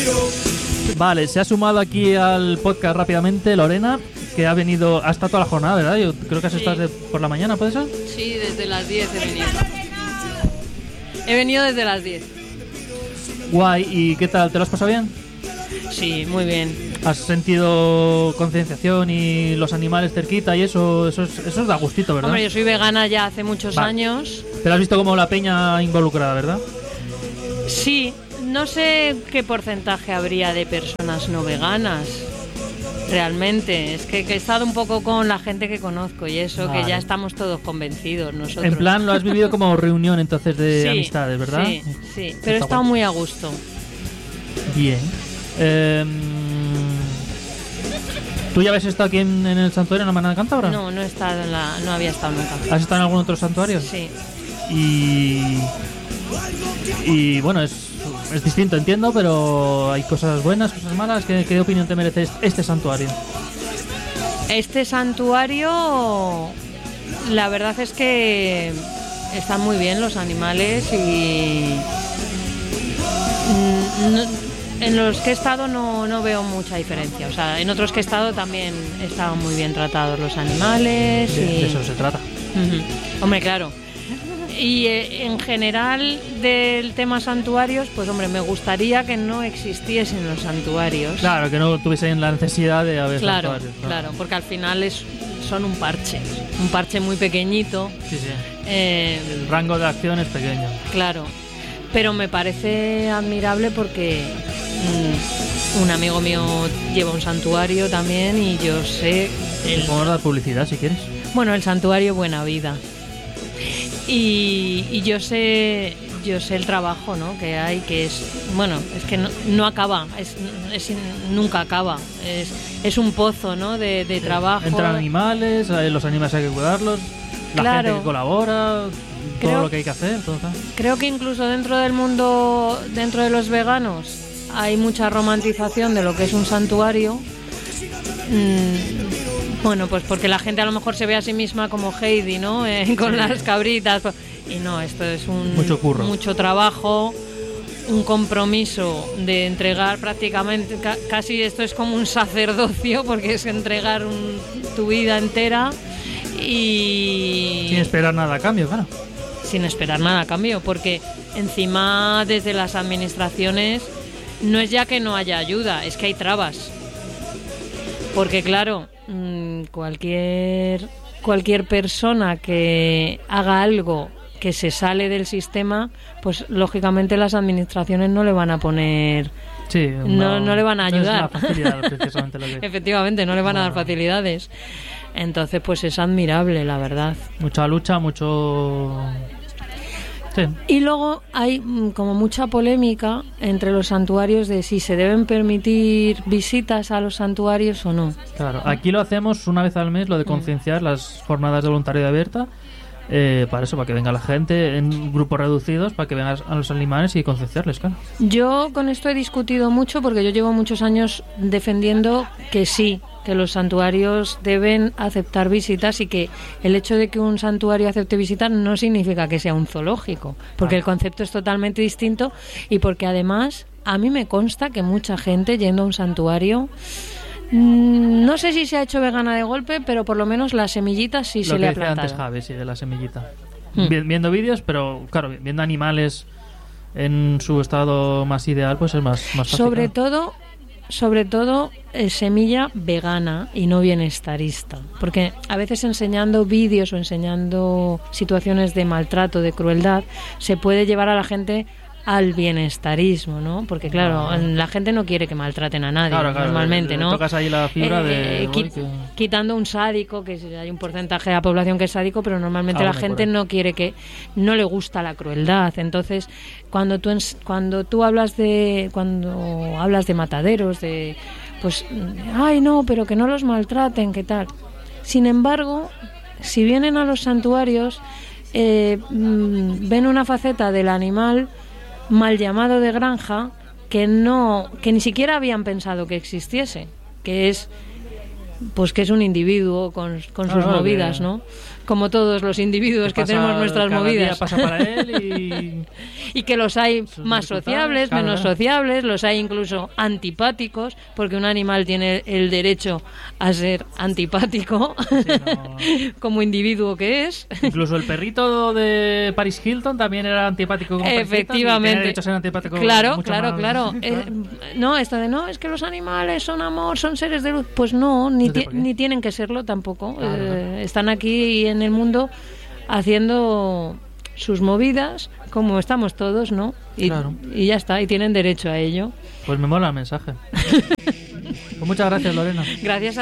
Vale, se ha sumado aquí al podcast rápidamente Lorena, que ha venido hasta toda la jornada, ¿verdad? Yo creo que has estado por la mañana, ¿puede ser? Sí, desde las 10 he venido. He venido desde las 10. Guay, ¿y qué tal? ¿Te lo has pasado bien? Sí, muy bien. ¿Has sentido concienciación y los animales cerquita y eso da gustito, ¿verdad? Hombre, yo soy vegana ya hace muchos años. Pero has visto como la peña involucrada, ¿verdad? Sí, no sé qué porcentaje habría de personas no veganas. Realmente, es que he estado un poco con la gente que conozco y eso, vale. Que ya estamos todos convencidos nosotros. En plan, lo has vivido como reunión entonces de sí, amistades, ¿verdad? Sí, pero he estado muy a gusto. Bien. ¿Tú ya habías estado aquí en el santuario en la Hermandad Cántabra? No, no había estado nunca. ¿Has estado en algún otro santuario? Sí. Y bueno, es distinto, entiendo, pero hay cosas buenas, cosas malas. ¿Qué opinión te merece este santuario? Este santuario, la verdad es que están muy bien los animales y en los que he estado no veo mucha diferencia. O sea, en otros que he estado también estaban muy bien tratados los animales. De eso se trata. Uh-huh. Hombre, claro. Y en general del tema santuarios, pues hombre, me gustaría que no existiesen los santuarios. Claro, que no tuviesen la necesidad de haber santuarios. Claro, porque al final son un parche muy pequeñito. Sí. El rango de acción es pequeño. Claro, pero me parece admirable porque un amigo mío lleva un santuario también y yo sé... Podemos dar publicidad si quieres. Bueno, el santuario Buena Vida. Y yo sé el trabajo, ¿no? Que hay, que es que no acaba, nunca acaba, es un pozo, ¿no? de trabajo. Entran animales, los animales hay que cuidarlos, la gente que colabora, todo lo que hay que hacer. Creo que incluso dentro del mundo, dentro de los veganos, hay mucha romantización de lo que es un santuario. Bueno, pues porque la gente a lo mejor se ve a sí misma como Heidi, ¿no? Con las cabritas. Y no, esto es mucho curro, mucho trabajo, un compromiso de entregar prácticamente, casi esto es como un sacerdocio, porque es entregar tu vida entera y... Sin esperar nada a cambio, claro. Sin esperar nada a cambio, porque encima desde las administraciones no es ya que no haya ayuda, es que hay trabas. Porque claro... Cualquier persona que haga algo que se sale del sistema, pues lógicamente las administraciones no le van a poner... Sí, no le van a ayudar. No es una facilidad, precisamente lo que... Efectivamente, no le van a dar facilidades. Entonces, pues es admirable, la verdad. Mucha lucha, mucho... Sí. Y luego hay como mucha polémica entre los santuarios de si se deben permitir visitas a los santuarios o no. Claro, aquí lo hacemos una vez al mes, lo de concienciar, las jornadas de voluntariado abierta, para que venga la gente en grupos reducidos, para que vengan a los animales y concienciarles, claro. Yo con esto he discutido mucho porque yo llevo muchos años defendiendo que sí, que los santuarios deben aceptar visitas y que el hecho de que un santuario acepte visitas no significa que sea un zoológico, porque el concepto es totalmente distinto y porque además a mí me consta que mucha gente yendo a un santuario, no sé si se ha hecho vegana de golpe, pero por lo menos las semillitas sí se le ha plantado. Lo que decía antes Javi, sí, de la semillita. Viendo vídeos, pero claro, viendo animales en su estado más ideal, pues es más fácil. Sobre todo semilla vegana y no bienestarista, porque a veces enseñando vídeos o enseñando situaciones de maltrato, de crueldad, se puede llevar a la gente al bienestarismo, ¿no? Porque claro, la gente no quiere que maltraten a nadie, claro, normalmente, ¿no? Tocas ahí la fibra de... Quitando un sádico, que hay un porcentaje de la población que es sádico, pero normalmente la gente no quiere no le gusta la crueldad. Entonces, cuando tú hablas de mataderos, pues, ay no, pero que no los maltraten, ¿qué tal? Sin embargo, si vienen a los santuarios, ven una faceta del animal mal llamado de granja que ni siquiera habían pensado que existiese, que es un individuo con sus movidas, ¿no? como todos los individuos que tenemos nuestras movidas. Día pasa para él y que los hay más sociables, menos sociables, los hay incluso antipáticos, porque un animal tiene el derecho a ser antipático, como individuo que es. Incluso el perrito de Paris Hilton también era antipático como efectivamente. Tiene derecho a ser antipático. Claro. No, esto de no, es que los animales son amor, son seres de luz. Pues no, ni tienen que serlo tampoco. Claro. Están aquí en el mundo haciendo sus movidas como estamos todos, ¿no? Y ya está, y tienen derecho a ello. Pues me mola el mensaje. Pues muchas gracias, Lorena. Gracias a